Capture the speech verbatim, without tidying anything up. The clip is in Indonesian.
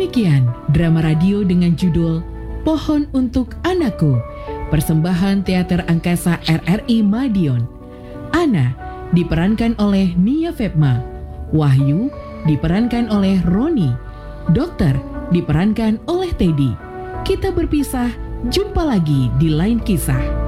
Demikian drama radio dengan judul Pohon untuk Anakku, persembahan teater angkasa R R I Madiun. Ana diperankan oleh Nia Febma, Wahyu diperankan oleh Roni, Dokter diperankan oleh Teddy. Kita berpisah, jumpa lagi di lain kisah.